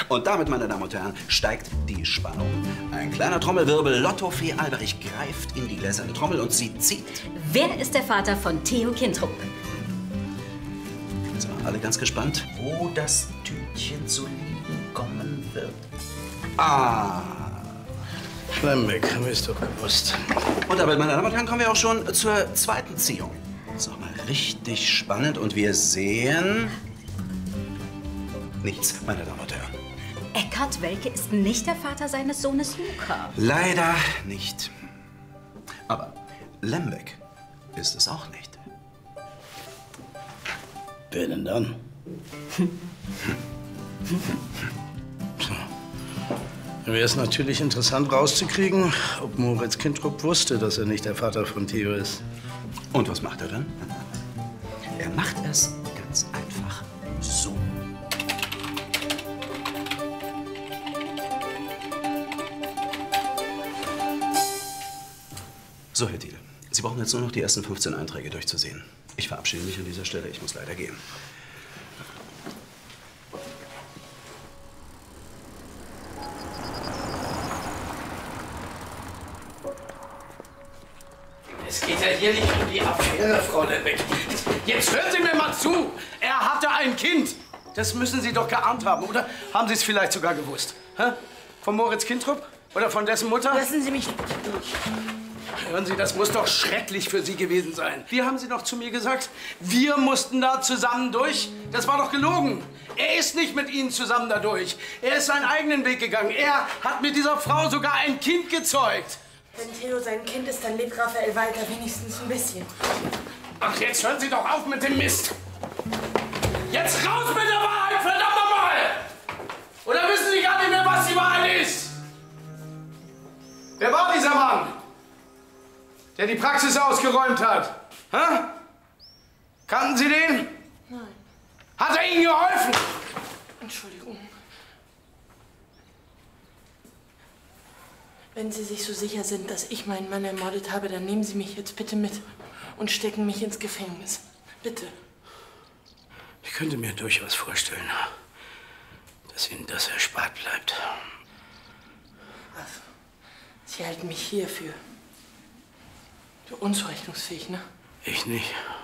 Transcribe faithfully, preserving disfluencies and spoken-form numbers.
Und damit, meine Damen und Herren, steigt die Spannung. Ein kleiner Trommelwirbel. Lottofee Alberich greift in die gläserne Trommel und sie zieht. Wer ist der Vater von Theo Kintrup? Jetzt sind wir alle ganz gespannt, wo das Tütchen zu liegen kommen wird. Ah. Lembeck, haben wir es doch gewusst. Und damit, meine Damen und Herren, kommen wir auch schon zur zweiten Ziehung. Das ist nochmal richtig spannend und wir sehen nichts, meine Damen und Herren. Eckhard Welke ist nicht der Vater seines Sohnes Luca. Leider nicht. Aber Lembeck ist es auch nicht. Wer denn dann? Dann wäre es natürlich interessant rauszukriegen, ob Moritz Kintrup wusste, dass er nicht der Vater von Theo ist. Und was macht er dann? Er macht es ganz einfach so. So, Herr Thiel, Sie brauchen jetzt nur noch die ersten fünfzehn Einträge durchzusehen. Ich verabschiede mich an dieser Stelle. Ich muss leider gehen. Es geht ja hier nicht um die Affäre, Frau Lembeck. Jetzt hören Sie mir mal zu. Er hatte ein Kind. Das müssen Sie doch geahnt haben, oder? Haben Sie es vielleicht sogar gewusst? Hä? Von Moritz Kintrup? Oder von dessen Mutter? Lassen Sie mich durch. Hören Sie, das muss doch schrecklich für Sie gewesen sein. Wie haben Sie noch zu mir gesagt? Wir mussten da zusammen durch? Das war doch gelogen. Er ist nicht mit Ihnen zusammen da durch. Er ist seinen eigenen Weg gegangen. Er hat mit dieser Frau sogar ein Kind gezeugt. Wenn Theo sein Kind ist, dann lebt Raphael weiter, wenigstens ein bisschen. Ach, jetzt hören Sie doch auf mit dem Mist. Jetzt raus mit der Wahrheit, verdammt nochmal! Oder wissen Sie gar nicht mehr, was die Wahrheit ist? Wer war dieser Mann, der die Praxis ausgeräumt hat? Hä? Kannten Sie den? Nein. Hat er Ihnen geholfen? Entschuldigung. Wenn Sie sich so sicher sind, dass ich meinen Mann ermordet habe, dann nehmen Sie mich jetzt bitte mit und stecken mich ins Gefängnis. Bitte. Ich könnte mir durchaus vorstellen, dass Ihnen das erspart bleibt. Was? Sie halten mich hier für, für unzurechnungsfähig, ne? Ich nicht.